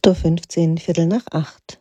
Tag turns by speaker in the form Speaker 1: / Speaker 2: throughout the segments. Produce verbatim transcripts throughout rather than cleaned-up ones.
Speaker 1: acht Uhr fünfzehn, Viertel nach acht.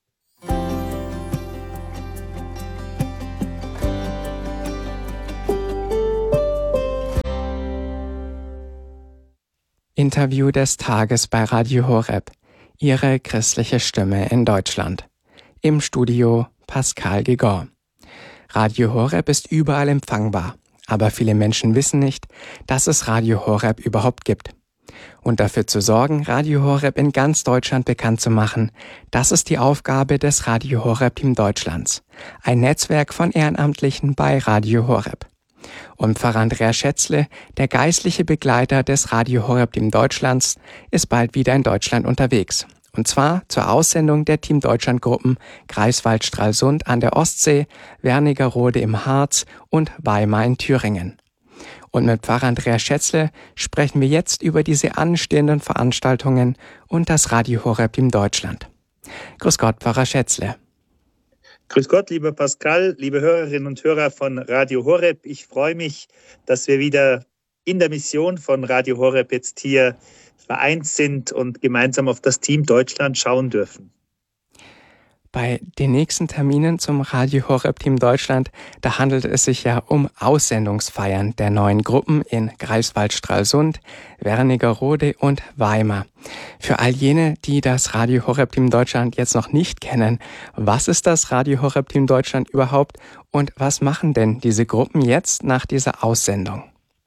Speaker 2: Interview des Tages bei Radio Horeb. Ihre christliche Stimme in Deutschland. Im Studio Pascal Gigor. Radio Horeb ist überall empfangbar, aber viele Menschen wissen nicht, dass es Radio Horeb überhaupt gibt. Und dafür zu sorgen, Radio Horeb in ganz Deutschland bekannt zu machen, das ist die Aufgabe des Radio Horeb Team Deutschlands, ein Netzwerk von Ehrenamtlichen bei Radio Horeb. Und Pfarrer Andreas Schätzle, der geistliche Begleiter des Radio Horeb Team Deutschlands, ist bald wieder in Deutschland unterwegs. Und zwar zur Aussendung der Team Deutschland Gruppen Greifswald-Stralsund an der Ostsee, Wernigerode im Harz und Weimar in Thüringen. Und mit Pfarrer Andreas Schätzle sprechen wir jetzt über diese anstehenden Veranstaltungen und das Radio Horeb Team Deutschland. Grüß Gott, Pfarrer Schätzle.
Speaker 3: Grüß Gott, lieber Pascal, liebe Hörerinnen und Hörer von Radio Horeb. Ich freue mich, dass wir wieder in der Mission von Radio Horeb jetzt hier vereint sind und gemeinsam auf das Team Deutschland schauen dürfen.
Speaker 2: Bei den nächsten Terminen zum Radio Horeb Team Deutschland, da handelt es sich ja um Aussendungsfeiern der neuen Gruppen in Greifswald-Stralsund, Wernigerode und Weimar. Für all jene, die das Radio Horeb Team Deutschland jetzt noch nicht kennen, was ist das Radio Horeb Team Deutschland überhaupt und was machen denn diese Gruppen jetzt nach dieser Aussendung?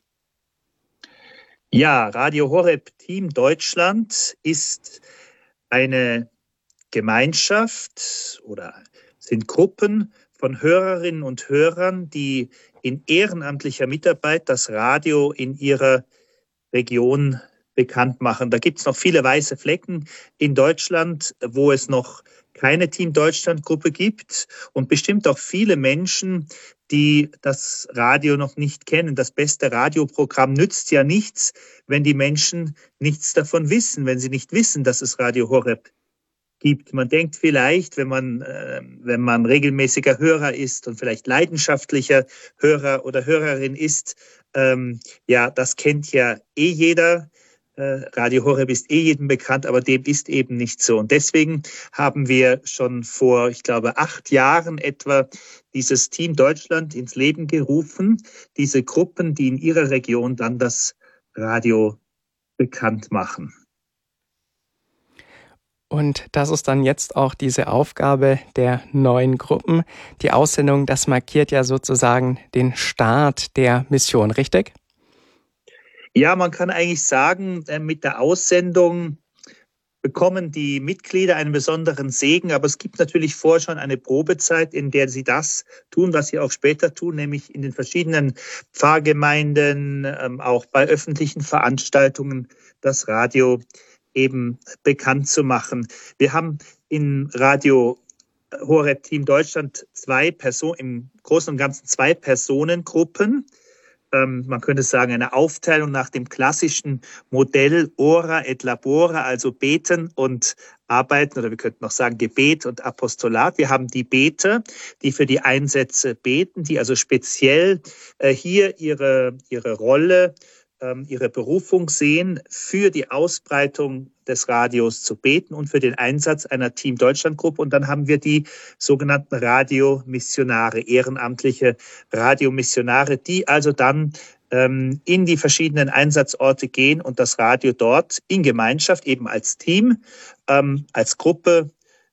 Speaker 3: Ja, Radio Horeb Team Deutschland ist eine Gemeinschaft oder sind Gruppen von Hörerinnen und Hörern, die in ehrenamtlicher Mitarbeit das Radio in ihrer Region bekannt machen. Da gibt es noch viele weiße Flecken in Deutschland, wo es noch keine Team Deutschland Gruppe gibt und bestimmt auch viele Menschen, die das Radio noch nicht kennen. Das beste Radioprogramm nützt ja nichts, wenn die Menschen nichts davon wissen, wenn sie nicht wissen, dass es Radio Horeb gibt. Man denkt vielleicht, wenn man, äh, wenn man regelmäßiger Hörer ist und vielleicht leidenschaftlicher Hörer oder Hörerin ist, ähm, ja, das kennt ja eh jeder. Äh, Radio Horeb ist eh jedem bekannt, aber dem ist eben nicht so. Und deswegen haben wir schon vor, ich glaube, acht Jahren etwa dieses Team Deutschland ins Leben gerufen. Diese Gruppen, die in ihrer Region dann das Radio bekannt machen.
Speaker 2: Und das ist dann jetzt auch diese Aufgabe der neuen Gruppen. Die Aussendung, das markiert ja sozusagen den Start der Mission, richtig?
Speaker 3: Ja, man kann eigentlich sagen, mit der Aussendung bekommen die Mitglieder einen besonderen Segen, aber es gibt natürlich vorher schon eine Probezeit, in der sie das tun, was sie auch später tun, nämlich in den verschiedenen Pfarrgemeinden, auch bei öffentlichen Veranstaltungen das Radio eben bekannt zu machen. Wir haben in Radio Horeb Team Deutschland zwei Personen, im Großen und Ganzen zwei Personengruppen. Ähm, man könnte sagen, eine Aufteilung nach dem klassischen Modell Ora et Labora, also Beten und Arbeiten, oder wir könnten noch sagen Gebet und Apostolat. Wir haben die Beter, die für die Einsätze beten, die also speziell äh, hier ihre, ihre Rolle, ihre Berufung sehen, für die Ausbreitung des Radios zu beten und für den Einsatz einer Team Deutschland Gruppe. Und dann haben wir die sogenannten Radiomissionare, ehrenamtliche Radiomissionare, die also dann ähm, in die verschiedenen Einsatzorte gehen und das Radio dort in Gemeinschaft, eben als Team, ähm, als Gruppe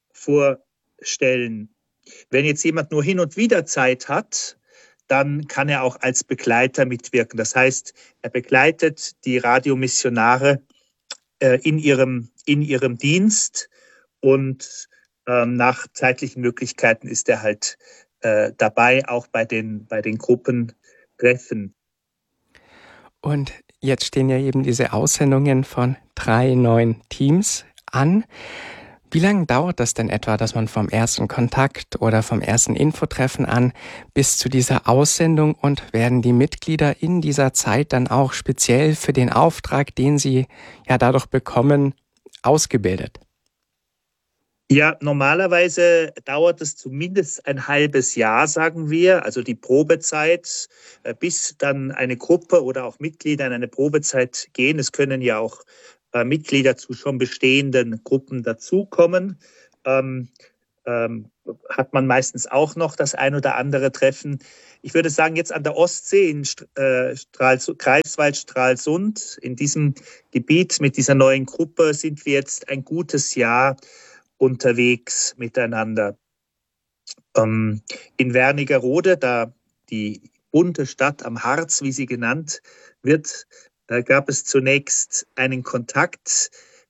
Speaker 3: vorstellen. Wenn jetzt jemand nur hin und wieder Zeit hat, dann kann er auch als Begleiter mitwirken. Das heißt, er begleitet die Radiomissionare äh, in ihrem, in ihrem Dienst und ähm, nach zeitlichen Möglichkeiten ist er halt äh, dabei, auch bei den, bei den Gruppentreffen.
Speaker 2: Und jetzt stehen ja eben diese Aussendungen von drei neuen Teams an. Wie lange dauert das denn etwa, dass man vom ersten Kontakt oder vom ersten Infotreffen an bis zu dieser Aussendung, und werden die Mitglieder in dieser Zeit dann auch speziell für den Auftrag, den sie ja dadurch bekommen, ausgebildet?
Speaker 3: Ja, normalerweise dauert es zumindest ein halbes Jahr, sagen wir, also die Probezeit, bis dann eine Gruppe oder auch Mitglieder in eine Probezeit gehen. Es können ja auch äh, Mitglieder zu schon bestehenden Gruppen dazukommen. Ähm, ähm, hat man meistens auch noch das ein oder andere Treffen. Ich würde sagen, jetzt an der Ostsee in äh, Stralsund, Greifswald, Stralsund, in diesem Gebiet mit dieser neuen Gruppe sind wir jetzt ein gutes Jahr unterwegs miteinander. Ähm, in Wernigerode, da die bunte Stadt am Harz, wie sie genannt wird, äh, gab es zunächst einen Kontakt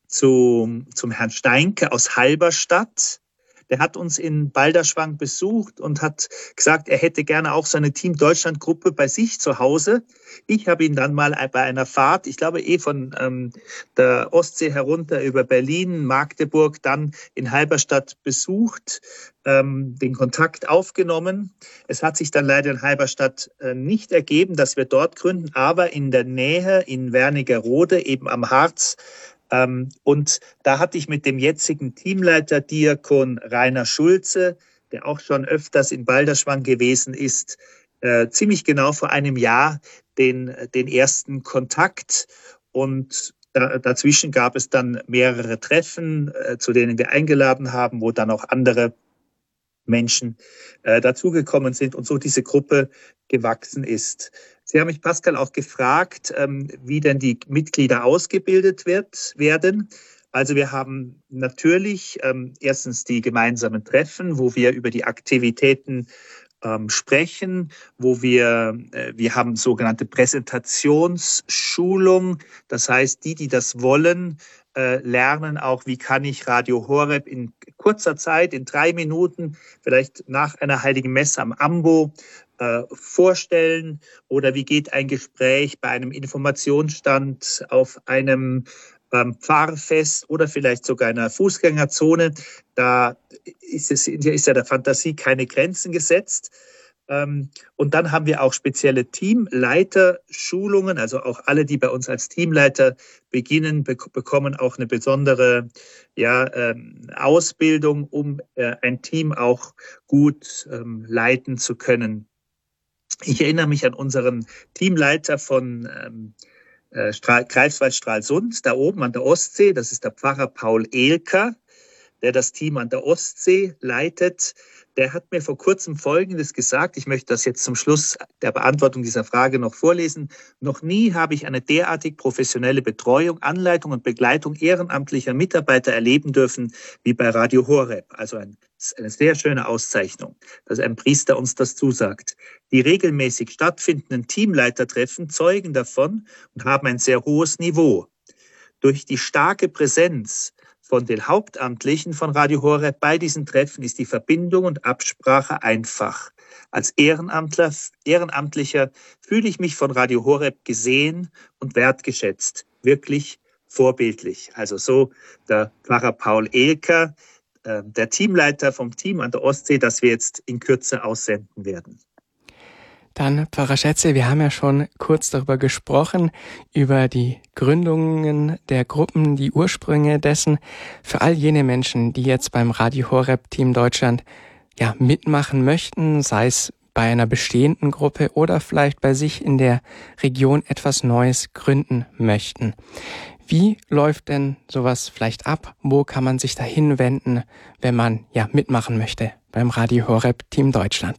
Speaker 3: zu, zum Herrn Steinke aus Halberstadt. Der hat uns in Balderschwang besucht und hat gesagt, er hätte gerne auch so eine Team Deutschland-Gruppe bei sich zu Hause. Ich habe ihn dann mal bei einer Fahrt, ich glaube eh von ähm, der Ostsee herunter über Berlin, Magdeburg, dann in Halberstadt besucht, ähm, den Kontakt aufgenommen. Es hat sich dann leider in Halberstadt äh, nicht ergeben, dass wir dort gründen, aber in der Nähe in Wernigerode, eben am Harz. Ähm, und da hatte ich mit dem jetzigen Teamleiter Diakon Rainer Schulze, der auch schon öfters in Balderschwang gewesen ist, äh, ziemlich genau vor einem Jahr den, den ersten Kontakt. Und da, dazwischen gab es dann mehrere Treffen, äh, zu denen wir eingeladen haben, wo dann auch andere Menschen äh, dazugekommen sind und so diese Gruppe gewachsen ist. Sie haben mich, Pascal, auch gefragt, ähm, wie denn die Mitglieder ausgebildet wird, werden. Also wir haben natürlich ähm, erstens die gemeinsamen Treffen, wo wir über die Aktivitäten ähm, sprechen, wo wir, äh, wir haben sogenannte Präsentationsschulung. Das heißt, die, die das wollen, äh, lernen auch, wie kann ich Radio Horeb in kurzer Zeit, in drei Minuten, vielleicht nach einer Heiligen Messe am Ambo, äh, vorstellen, oder wie geht ein Gespräch bei einem Informationsstand auf einem ähm, Pfarrfest oder vielleicht sogar einer Fußgängerzone. Da ist, es, ist ja der Fantasie keine Grenzen gesetzt. Ähm, und dann haben wir auch spezielle Teamleiterschulungen, also auch alle, die bei uns als Teamleiter beginnen, be- bekommen auch eine besondere ja, ähm, Ausbildung, um äh, ein Team auch gut ähm, leiten zu können. Ich erinnere mich an unseren Teamleiter von ähm, äh, Strahl, Greifswald Stralsund, da oben an der Ostsee. Das ist der Pfarrer Paul Ehlker, der das Team an der Ostsee leitet. Der hat mir vor kurzem Folgendes gesagt. Ich möchte das jetzt zum Schluss der Beantwortung dieser Frage noch vorlesen. Noch nie habe ich eine derartig professionelle Betreuung, Anleitung und Begleitung ehrenamtlicher Mitarbeiter erleben dürfen wie bei Radio Horeb. Also ein, eine sehr schöne Auszeichnung, dass ein Priester uns das zusagt. Die regelmäßig stattfindenden Teamleitertreffen zeugen davon und haben ein sehr hohes Niveau. Durch die starke Präsenz von den Hauptamtlichen von Radio Horeb bei diesen Treffen ist die Verbindung und Absprache einfach. Als Ehrenamtler, Ehrenamtlicher fühle ich mich von Radio Horeb gesehen und wertgeschätzt. Wirklich vorbildlich. Also so der Pfarrer Paul Ehlker, äh, der Teamleiter vom Team an der Ostsee, das wir jetzt in Kürze aussenden werden.
Speaker 2: Dann, Pfarrer Schätze, wir haben ja schon kurz darüber gesprochen, über die Gründungen der Gruppen, die Ursprünge dessen. Für all jene Menschen, die jetzt beim Radio Horeb Team Deutschland ja mitmachen möchten, sei es bei einer bestehenden Gruppe oder vielleicht bei sich in der Region etwas Neues gründen möchten. Wie läuft denn sowas vielleicht ab? Wo kann man sich da hinwenden, wenn man ja mitmachen möchte beim Radio Horeb Team Deutschland?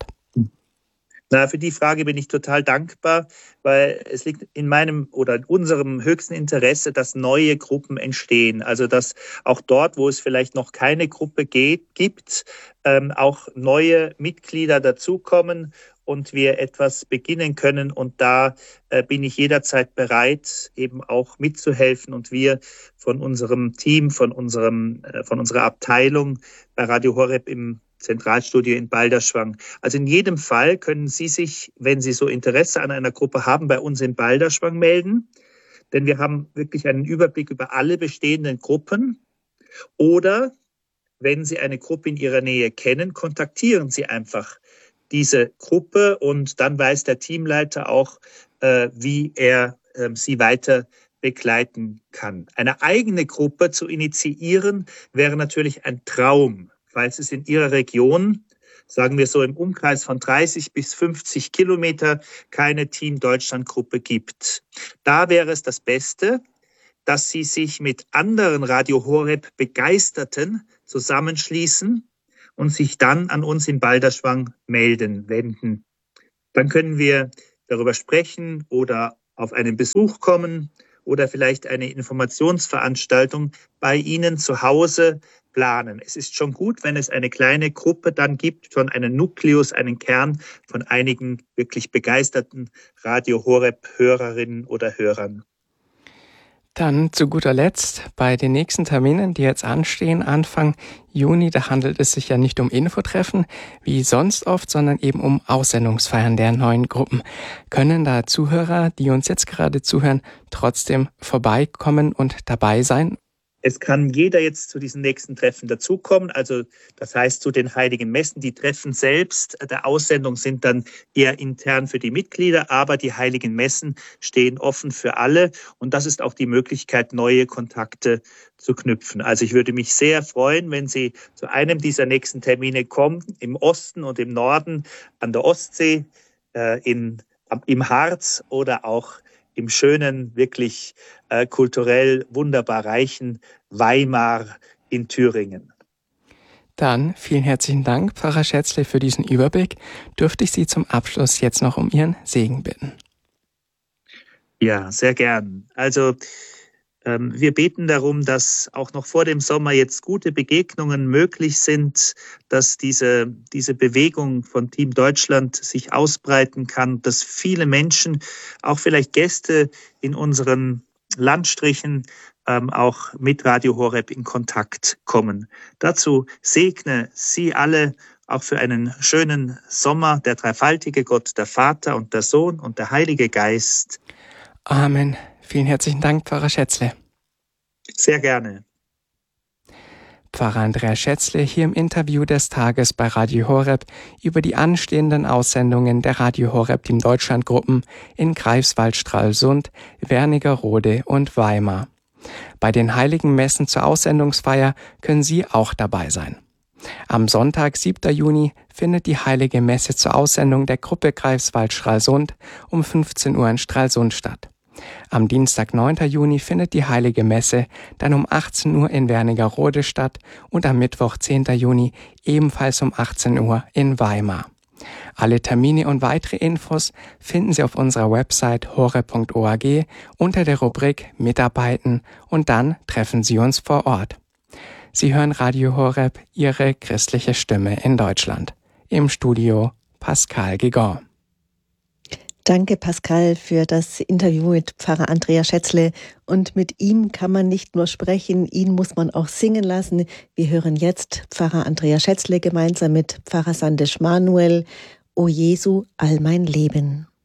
Speaker 3: Na, für die Frage bin ich total dankbar, weil es liegt in meinem oder in unserem höchsten Interesse, dass neue Gruppen entstehen. Also dass auch dort, wo es vielleicht noch keine Gruppe geht, gibt, ähm, auch neue Mitglieder dazukommen und wir etwas beginnen können. Und da äh, bin ich jederzeit bereit, eben auch mitzuhelfen. Und wir von unserem Team, von unserem, äh, von unserer Abteilung bei Radio Horeb im Zentralstudio in Balderschwang. Also in jedem Fall können Sie sich, wenn Sie so Interesse an einer Gruppe haben, bei uns in Balderschwang melden. Denn wir haben wirklich einen Überblick über alle bestehenden Gruppen. Oder wenn Sie eine Gruppe in Ihrer Nähe kennen, kontaktieren Sie einfach diese Gruppe und dann weiß der Teamleiter auch, äh, wie er äh, Sie weiter begleiten kann. Eine eigene Gruppe zu initiieren, wäre natürlich ein Traum. Falls es in Ihrer Region, sagen wir so im Umkreis von dreißig bis fünfzig Kilometer, keine Team Deutschland Gruppe gibt. Da wäre es das Beste, dass Sie sich mit anderen Radio Horeb Begeisterten zusammenschließen und sich dann an uns in Balderschwang melden, wenden. Dann können wir darüber sprechen oder auf einen Besuch kommen oder vielleicht eine Informationsveranstaltung bei Ihnen zu Hause planen. Es ist schon gut, wenn es eine kleine Gruppe dann gibt, schon einen Nukleus, einen Kern von einigen wirklich begeisterten Radio Horeb Hörerinnen oder Hörern.
Speaker 2: Dann zu guter Letzt bei den nächsten Terminen, die jetzt anstehen, Anfang Juni, da handelt es sich ja nicht um Infotreffen wie sonst oft, sondern eben um Aussendungsfeiern der neuen Gruppen. Können da Zuhörer, die uns jetzt gerade zuhören, trotzdem vorbeikommen und dabei sein?
Speaker 3: Es kann jeder jetzt zu diesen nächsten Treffen dazukommen, also das heißt zu den Heiligen Messen. Die Treffen selbst der Aussendung sind dann eher intern für die Mitglieder, aber die Heiligen Messen stehen offen für alle und das ist auch die Möglichkeit, neue Kontakte zu knüpfen. Also ich würde mich sehr freuen, wenn Sie zu einem dieser nächsten Termine kommen, im Osten und im Norden, an der Ostsee, äh, in, im Harz oder auch im schönen, wirklich äh, kulturell wunderbar reichen Weimar in Thüringen.
Speaker 2: Dann vielen herzlichen Dank, Pfarrer Schätzle, für diesen Überblick. Dürfte ich Sie zum Abschluss jetzt noch um Ihren Segen bitten?
Speaker 3: Ja, sehr gern. Also ähm, wir beten darum, dass auch noch vor dem Sommer jetzt gute Begegnungen möglich sind, dass diese, diese Bewegung von Team Deutschland sich ausbreiten kann, dass viele Menschen, auch vielleicht Gäste in unseren Landstrichen, ähm, auch mit Radio Horeb in Kontakt kommen. Dazu segne Sie alle auch für einen schönen Sommer, der dreifaltige Gott, der Vater und der Sohn und der Heilige Geist.
Speaker 2: Amen. Vielen herzlichen Dank, Pfarrer Schätzle.
Speaker 3: Sehr gerne.
Speaker 2: Pfarrer Andreas Schätzle hier im Interview des Tages bei Radio Horeb über die anstehenden Aussendungen der Radio Horeb Team Deutschland Gruppen in Greifswald, Stralsund, Wernigerode und Weimar. Bei den Heiligen Messen zur Aussendungsfeier können Sie auch dabei sein. Am Sonntag, siebten Juni, findet die Heilige Messe zur Aussendung der Gruppe Greifswald-Stralsund um fünfzehn Uhr in Stralsund statt. Am Dienstag, neunten Juni, findet die Heilige Messe dann um achtzehn Uhr in Wernigerode statt und am Mittwoch, zehnten Juni, ebenfalls um achtzehn Uhr in Weimar. Alle Termine und weitere Infos finden Sie auf unserer Website horeb punkt org unter der Rubrik Mitarbeiten und dann treffen Sie uns vor Ort. Sie hören Radio Horeb, Ihre christliche Stimme in Deutschland. Im Studio Pascal Gigon.
Speaker 1: Danke, Pascal, für das Interview mit Pfarrer Andreas Schätzle. Und mit ihm kann man nicht nur sprechen, ihn muss man auch singen lassen. Wir hören jetzt Pfarrer Andreas Schätzle gemeinsam mit Pfarrer Sandesh Manuel, O Jesu, all mein Leben.